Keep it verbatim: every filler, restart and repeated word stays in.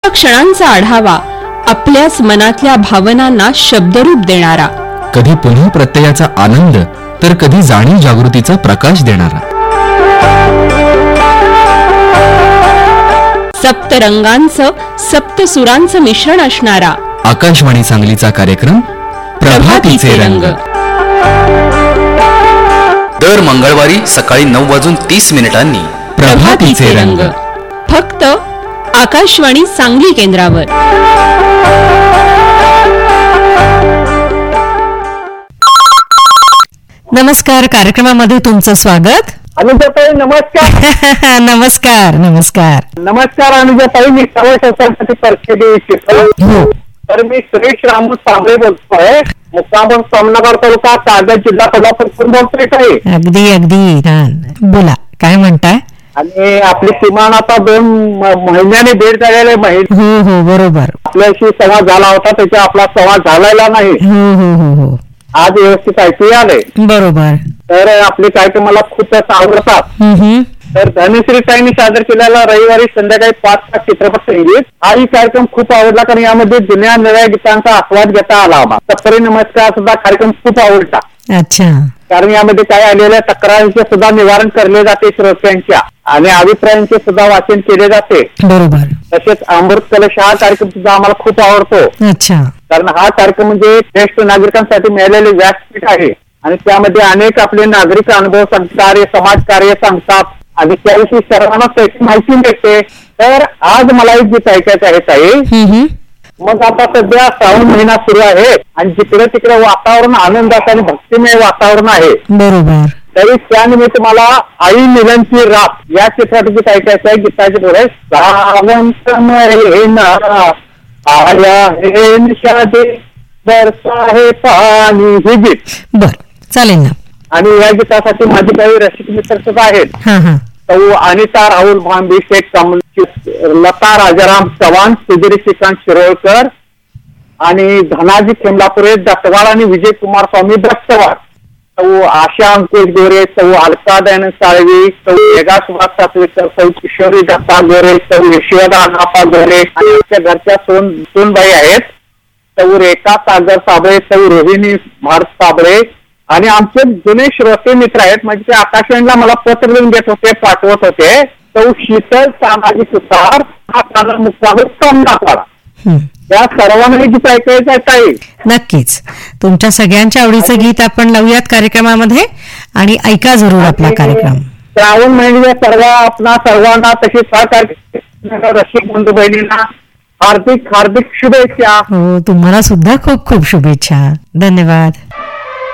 क्षणांचा आढावा, आपल्याच मनातल्या भावनांना शब्दरूप देणारा, कधी पुन्हा प्रत्ययाचा आनंद तर कधी जाणीव जागृतीचा प्रकाश देणारा, सप्तरंगांचं सप्तसुरांचं मिश्रण असणारा आकाशवाणी सांगलीचा कार्यक्रम प्रभातीचे रंग. दर मंगळवारी सकाळी नऊ वाजून तीस मिनिटांनी प्रभातीचे रंग, फक्त आकाशवाणी सांगली केंद्रावर. नमस्कार, कार्यक्रमामध्ये तुमचं स्वागत. अनुजाताई नमस्कार. नमस्कार नमस्कार नमस्कार अनुजाताई, मी सर्व शास्त्रासाठी परिषदे शिकतो. तर मी सुरेश रामू सांगळे बोलतोय, मुक्काम सामनाबाद तालुका, तारदाळ जिल्हा कोल्हापूर बोलतोय. अगदी अगदी छान, बोला काय म्हणताय. आणि आपली किमान आता दोन महिन्याने भेट झालेले महिने. हो हो बरोबर, आपल्याशी संवाद झाला होता, त्याच्या आपला संवाद झालेला नाही. हो हो हो हो आज व्यवस्थित ऐकू आलंय. बरोबर. तर आपले कार्यक्रम मला खूपच आवडतात. तर धनश्रीताईंनी सादर केलेला रविवारी संध्याकाळी पाचचा चित्रपट संगीत हाही कार्यक्रम खूप आवडला, कारण यामध्ये जुन्या नव्या गीतांचा आस्वाद घेता आला. सत्तरी नमस्कार सुद्धा कार्यक्रम खूप आवडला. अच्छा. कारण यामध्ये काय आलेल्या तक्रारींचे सुद्धा निवारण केले जाते, श्रोत्यांच्या आणि अभिप्रायांचे सुद्धा वाचन केले जाते. बरोबर. तसेच अमृत कलश हा कार्यक्रम सुद्धा आम्हाला खूप आवडतो. अच्छा. कारण हा कार्यक्रम म्हणजे ज्येष्ठ नागरिकांसाठी मिळालेले व्यासपीठ आहे आणि त्यामध्ये अनेक आपले नागरिक अनुभव कार्य, समाज कार्य सांगतात आणि त्याविषयी सर्वांना त्याची माहिती मिळते. तर आज मला एक गीत ऐकायचं आहे ताई. मग आता सध्या श्रावण महिना सुरू आहे आणि जिकडे तिकडे वातावरण आनंदाचं आणि भक्तिमय वातावरण आहे. बरोबर. तरी त्यानिमित्त मला आई मिलनची रात या चित्रात गीत ऐकायचं आहे. गीताचे पुढे सावंत महिना आया हे निषादे बरसा हे पाणी, हे गीत. बर, चालेल ना. आणि या गीतासाठी माझे काही रसिक मित्र सुद्धा आहेत. सौ अनिता राहुल भांबी, शेख कमल, लता राजाराम चव्हाण, सुधीर श्रीकांत शिरोळकर आणि धनाजी खेमलापुरे दत्तवाड आणि विजय कुमार स्वामी दत्तवाड, सौ आशा अंकुश गोरे, सौ अलका दयानंद साळवी, सौ मेघा सुभाष सातवेकर, सौ किशोरी दत्ता गोरे, सौ यशोदा अण्णापा गोरे आणि आमच्या घरच्या सोन सोनबाई आहेत, सौ रेखा सागर साबळे, सौ रोहिणी भारत साबळे आणि आमचे जुने श्रोते मित्र आहेत. म्हणजे ते आकाशवाणीला मला पत्र लिहून देत होते, पाठवत होते. सौ शीतल सामाजिक सुतार हा मुक्काम कमलापाडा. या सर्वांना गीत ऐकायचं आहे. नक्कीच तुमच्या सगळ्यांच्या आवडीचं गीत आपण लावूयात कार्यक्रमामध्ये आणि ऐका जरूर आपला कार्यक्रम. श्रावण महिन्याच्या सर्व आपणा सर्वांना तसेच सहकार रसिक बंधू बहिणींना हार्दिक हार्दिक शुभेच्छा. हो, तुम्हाला सुद्धा खूप खूप शुभेच्छा. धन्यवाद.